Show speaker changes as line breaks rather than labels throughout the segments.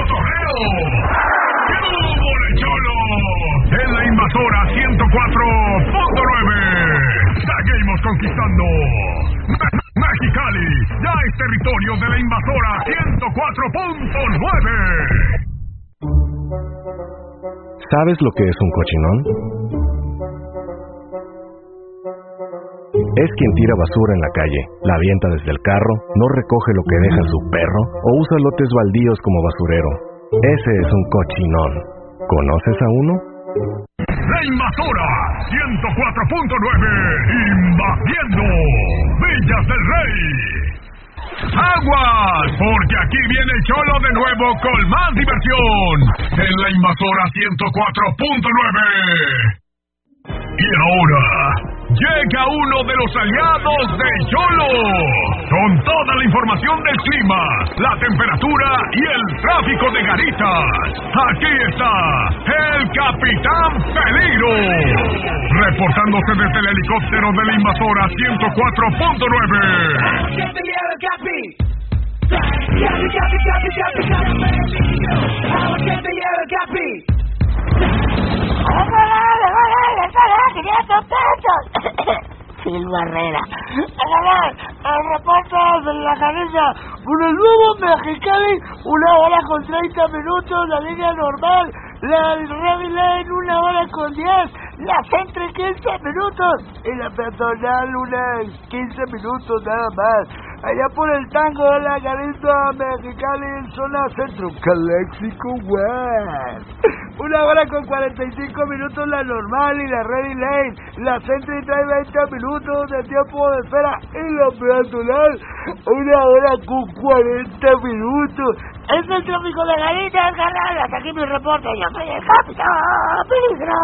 cotorreo. ¡Qué el Cholo! En la Invasora 104.9. Seguimos conquistando. Mexicali ya es territorio de la Invasora 104.9.
¿Sabes lo que es un cochinón? Es quien tira basura en la calle, la avienta desde el carro, no recoge lo que deja su perro o usa lotes baldíos como basurero. Ese es un cochinón. ¿Conoces a uno?
La Invasora 104.9 invadiendo Villas del Rey. ¡Aguas! Porque aquí viene el Cholo de nuevo con más diversión en la Invasora 104.9. Y ahora llega uno de los aliados del Cholo con toda la información del clima, la temperatura y el tráfico de Garitas. Aquí está el Capitán Peligro, reportándose desde el helicóptero de la Invasora 104.9.
Phil Barrera. El reporte de la cadena por el nuevo Mexicali, 1 hora con 30 minutos, la línea normal, la Ready Lane 1 hora con 10, la Centro 15 minutos y la peatonal 15 minutos nada más. Allá por el Tango de la Garita Mexicali en zona centro, Calexico West. 1 hora con 45 minutos la normal y la Ready Lane. La Centro trae 20 minutos de tiempo de espera y la peatonal 1 hora con 40 minutos. Es el tráfico de Garitas, carnal. Hasta aquí mi reporte. Yo soy el Capitán Peligro.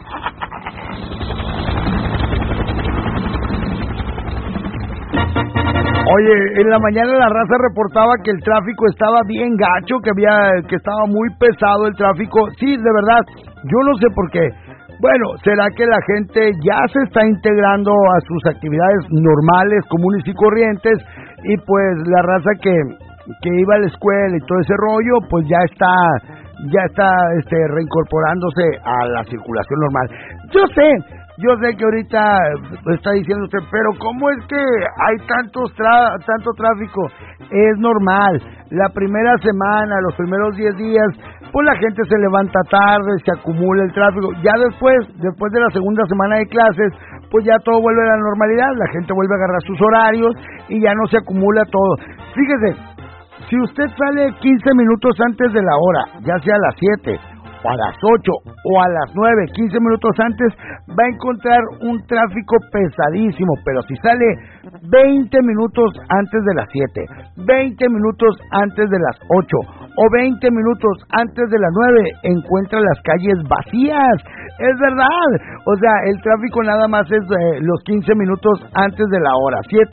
Oye, en la mañana la raza reportaba que el tráfico estaba bien gacho, que estaba muy pesado el tráfico. Sí, de verdad, yo no sé por qué. Bueno, ¿será que la gente ya se está integrando a sus actividades normales, comunes y corrientes? Y pues la raza que iba a la escuela y todo ese rollo, pues ya está reincorporándose a la circulación normal. Yo sé que ahorita está diciendo usted, pero ¿cómo es que hay tanto tráfico? Es normal. La primera semana, los primeros 10 días, pues la gente se levanta tarde, se acumula el tráfico. Ya después de la segunda semana de clases, pues ya todo vuelve a la normalidad. La gente vuelve a agarrar sus horarios y ya no se acumula todo. Fíjese, si usted sale 15 minutos antes de la hora, ya sea a las 7 o a las 8 o a las 9, 15 minutos antes, va a encontrar un tráfico pesadísimo. Pero si sale 20 minutos antes de las 7, 20 minutos antes de las 8 o 20 minutos antes de las 9, encuentra las calles vacías. Es verdad. O sea, el tráfico nada más es los 15 minutos antes de la hora. 7